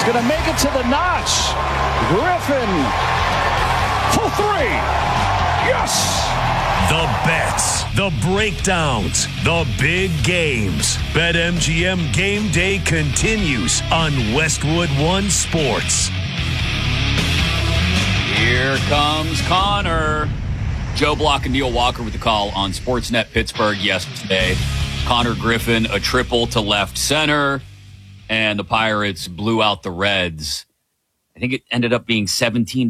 He's going to make it to the notch. Griffin for three. Yes! The bets, the breakdowns, the big games. BetMGM Game Day continues on Westwood One Sports. Here comes Connor. Joe Block and Neil Walker with the call on Sportsnet Pittsburgh yesterday. Connor Griffin, a triple to left center, and the Pirates blew out the Reds. I think it ended up being 17-4,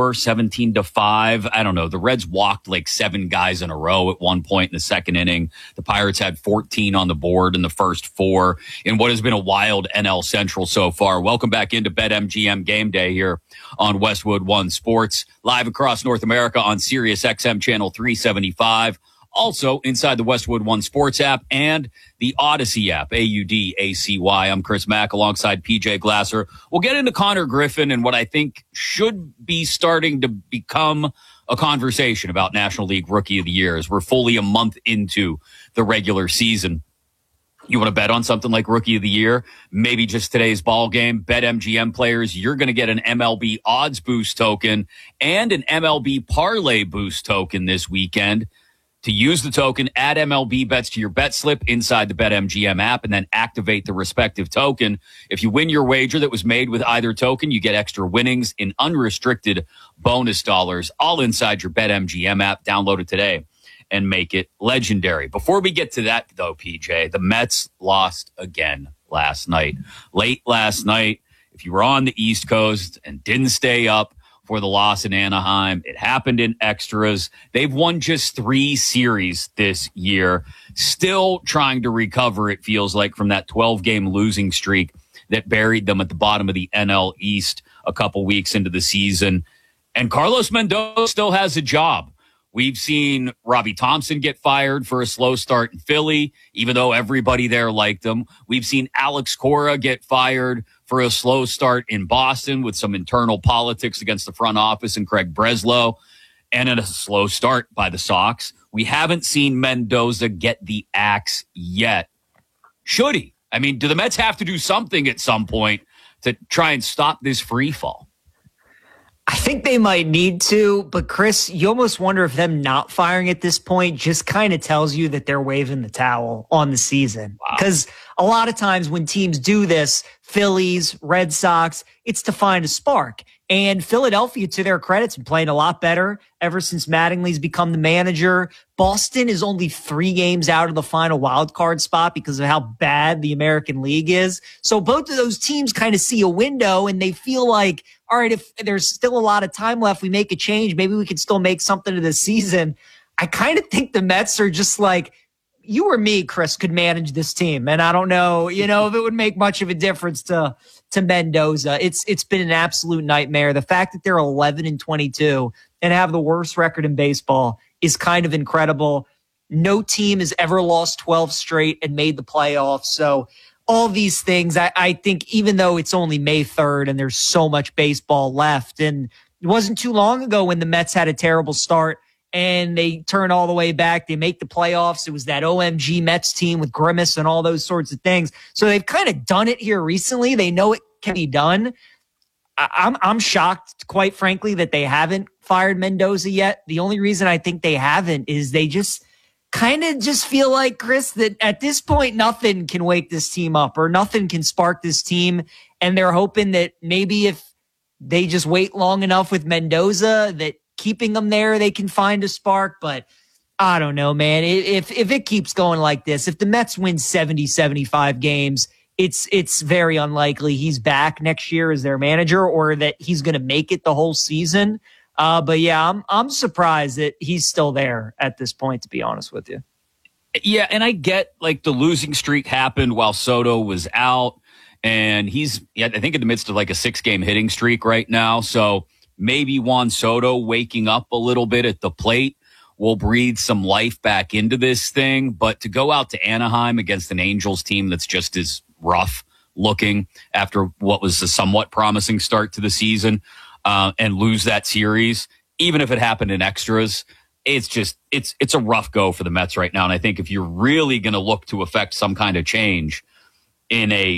17-5. I don't know. The Reds walked like 7 guys in a row at one point in the second inning. The Pirates had 14 on the board in the first 4 in what has been a wild NL Central so far. Welcome back into BetMGM Game Day here on Westwood One Sports, live across North America on Sirius XM Channel 375. Also inside the Westwood One Sports app and the Odyssey app, AUDACY. I'm Chris Mack alongside PJ Glasser. We'll get into Connor Griffin and what I think should be starting to become a conversation about National League Rookie of the Year as we're fully a month into the regular season. You want to bet on something like Rookie of the Year? Maybe just today's ball game. BetMGM players, you're going to get an MLB odds boost token and an MLB parlay boost token this weekend. To use the token, add MLB bets to your bet slip inside the BetMGM app and then activate the respective token. If you win your wager that was made with either token, you get extra winnings in unrestricted bonus dollars, all inside your BetMGM app. Download it today and make it legendary. Before we get to that, though, PJ, the Mets lost again last night. Late last night, if you were on the East Coast and didn't stay up for the loss in Anaheim, it happened in extras. They've won just 3 series this year, still trying to recover, it feels like, from that 12-game losing streak that buried them at the bottom of the NL East a couple weeks into the season. And Carlos Mendoza still has a job. We've seen Robbie Thompson get fired for a slow start in Philly, even though everybody there liked him. We've seen Alex Cora get fired for a slow start in Boston with some internal politics against the front office and Craig Breslow, and a slow start by the Sox. We haven't seen Mendoza get the axe yet. Should he? I mean, do the Mets have to do something at some point to try and stop this free fall? I think they might need to, but Chris, you almost wonder if them not firing at this point just kind of tells you that they're waving the towel on the season. Because a lot of times when teams do this, Phillies, Red Sox, it's to find a spark. And Philadelphia, to their credit, has been playing a lot better ever since Mattingly's become the manager. Boston is only 3 games out of the final wild card spot because of how bad the American League is. So both of those teams kind of see a window and they feel like, all right, if there's still a lot of time left, we make a change. Maybe we can still make something of the season. I kind of think the Mets are just like, you or me, Chris, could manage this team. And I don't know, if it would make much of a difference to Mendoza. It's been an absolute nightmare. The fact that they're 11-22 and have the worst record in baseball is kind of incredible. No team has ever lost 12 straight and made the playoffs. So all these things, I think, even though it's only May 3rd and there's so much baseball left, and it wasn't too long ago when the Mets had a terrible start and they turn all the way back. They make the playoffs. It was that OMG Mets team with Grimace and all those sorts of things. So they've kind of done it here recently. They know it can be done. I'm shocked, quite frankly, that they haven't fired Mendoza yet. The only reason I think they haven't is they just kind of just feel like, Chris, that at this point, nothing can wake this team up or nothing can spark this team. And they're hoping that maybe if they just wait long enough with Mendoza, that keeping them there, they can find a spark. But I don't know, man. If it keeps going like this, if the Mets win 70, 75 games, it's very unlikely he's back next year as their manager or that he's going to make it the whole season. But yeah, I'm surprised that he's still there at this point, to be honest with you. Yeah, and I get like the losing streak happened while Soto was out, and he's, I think, in the midst of like a 6-game hitting streak right now. So maybe Juan Soto waking up a little bit at the plate will breathe some life back into this thing. But to go out to Anaheim against an Angels team that's just as rough looking after what was a somewhat promising start to the season, and lose that series, even if it happened in extras, it's a rough go for the Mets right now. And I think if you're really going to look to affect some kind of change in a